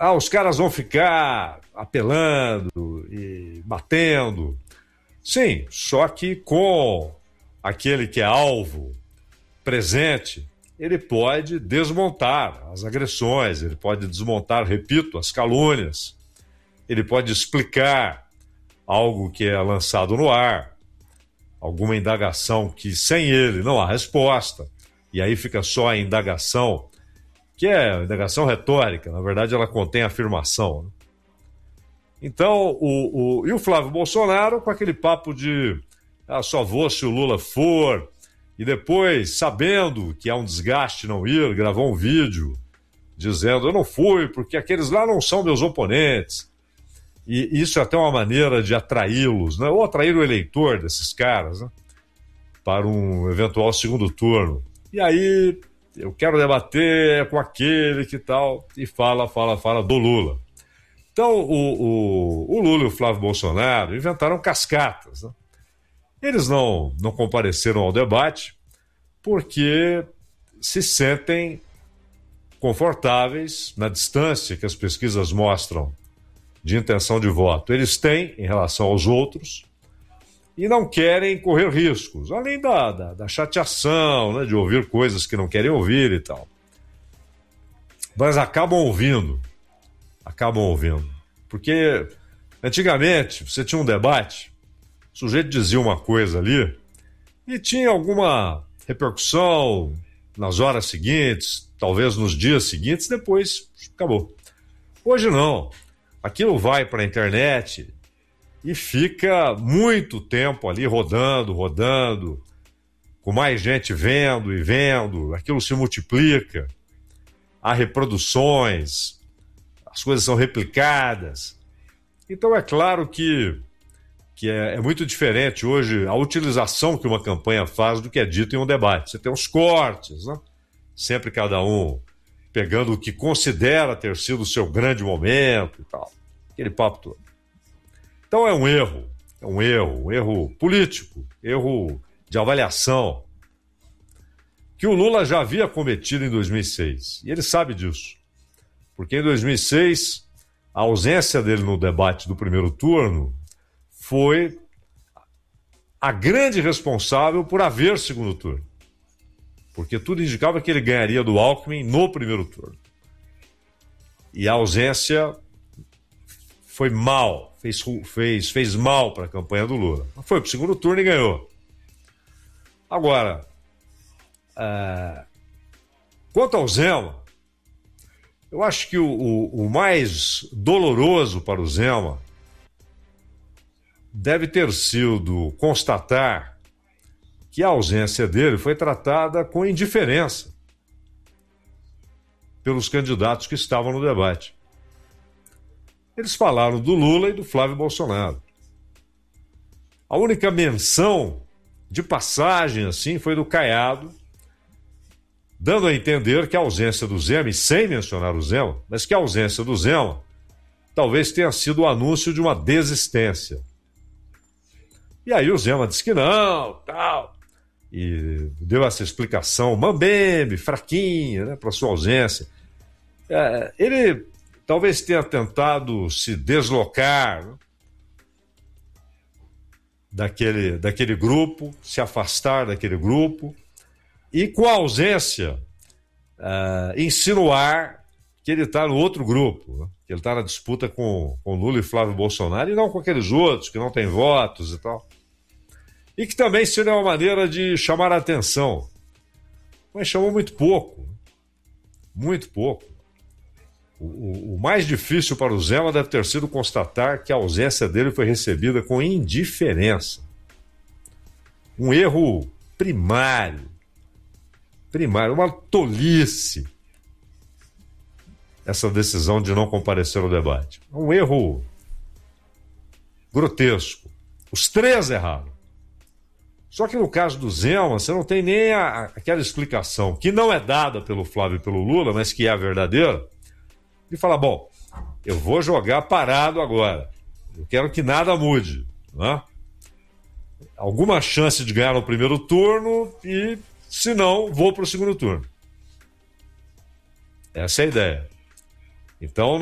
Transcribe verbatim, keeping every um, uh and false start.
ah, os caras vão ficar apelando e batendo. Sim, só que com aquele que é alvo presente, ele pode desmontar as agressões, ele pode desmontar, repito, as calúnias, ele pode explicar algo que é lançado no ar, alguma indagação que sem ele não há resposta, e aí fica só a indagação, que é indagação retórica, na verdade ela contém afirmação, né? Então, o, o, e o Flávio Bolsonaro com aquele papo de ah, só vou se o Lula for, e depois, sabendo que há um desgaste não ir, gravou um vídeo dizendo, eu não fui porque aqueles lá não são meus oponentes. E isso é até uma maneira de atraí-los, né? Ou atrair o eleitor desses caras, né? Para um eventual segundo turno. E aí, eu quero debater com aquele que tal, e fala, fala, fala do Lula. Então, o, o, o Lula e o Flávio Bolsonaro inventaram cascatas, né? Eles não, não compareceram ao debate porque se sentem confortáveis na distância que as pesquisas mostram de intenção de voto. Eles têm em relação aos outros e não querem correr riscos, além da, da, da chateação, né, de ouvir coisas que não querem ouvir e tal. Mas acabam ouvindo. Acabam ouvindo. Porque antigamente você tinha um debate, o sujeito dizia uma coisa ali e tinha alguma repercussão nas horas seguintes, talvez nos dias seguintes, depois acabou. Hoje não. Aquilo vai para a internet e fica muito tempo ali rodando, rodando, com mais gente vendo e vendo, aquilo se multiplica, há reproduções, as coisas são replicadas. Então é claro que, que é, é muito diferente hoje a utilização que uma campanha faz do que é dito em um debate. Você tem os cortes, né? Sempre cada um pegando o que considera ter sido o seu grande momento e tal. Aquele papo todo. Então é um erro, é um erro, um erro político, erro de avaliação, que o Lula já havia cometido em dois mil e seis. E ele sabe disso. Porque em dois mil e seis, a ausência dele no debate do primeiro turno foi a grande responsável por haver segundo turno. Porque tudo indicava que ele ganharia do Alckmin no primeiro turno. E a ausência foi mal, fez, fez, fez mal para a campanha do Lula. Foi para o segundo turno e ganhou. Agora, uh, quanto ao Zema, eu acho que o, o, o mais doloroso para o Zema deve ter sido constatar que a ausência dele foi tratada com indiferença pelos candidatos que estavam no debate. Eles falaram do Lula e do Flávio Bolsonaro. A única menção de passagem assim foi do Caiado, dando a entender que a ausência do Zema, e sem mencionar o Zema, mas que a ausência do Zema talvez tenha sido o anúncio de uma desistência. E aí o Zema disse que não, tal, e deu essa explicação mambembe, fraquinha, né, para sua ausência. É, ele talvez tenha tentado se deslocar, né, daquele, daquele grupo, se afastar daquele grupo, e com a ausência, uh, insinuar que ele está no outro grupo, né, que ele está na disputa com, com Lula e Flávio Bolsonaro, e não com aqueles outros que não têm votos e tal. E que também seria uma maneira de chamar a atenção. Mas chamou muito pouco. Muito pouco. O, o, o mais difícil para o Zema deve ter sido constatar que a ausência dele foi recebida com indiferença. Um erro primário. Primário, uma tolice. Essa decisão de não comparecer ao debate. Um erro grotesco. Os três erraram. Só que no caso do Zema, você não tem nem a, aquela explicação, que não é dada pelo Flávio e pelo Lula, mas que é a verdadeira, de falar, bom, eu vou jogar parado agora. Eu quero que nada mude. Né? Alguma chance de ganhar no primeiro turno e, se não, vou para o segundo turno. Essa é a ideia. Então,